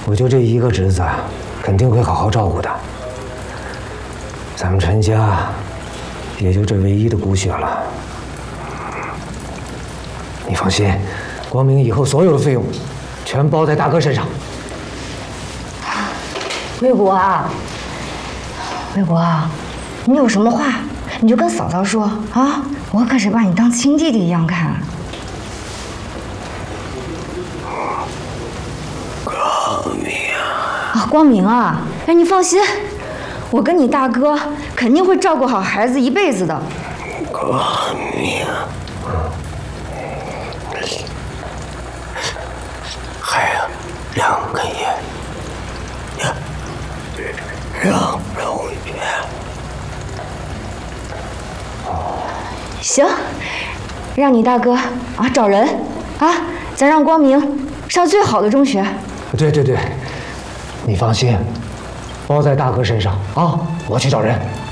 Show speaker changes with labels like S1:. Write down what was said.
S1: 我就这一个侄子，肯定会好好照顾的。咱们陈家也就这唯一的骨血了。你放心，光明以后所有的费用全包在大哥身上。
S2: 魏国啊，魏国啊，你有什么话你就跟嫂嫂说啊，我可是把你当亲弟弟一样看。
S3: 光明
S2: 啊，光明啊，哎，你放心，我跟你大哥肯定会照顾好孩子一辈子的。
S3: 光明，还有2个月，让荣月。
S2: 行，让你大哥啊找人啊，咱让光明上最好的中学。
S1: 对对对，你放心，包在大哥身上啊！我去找人。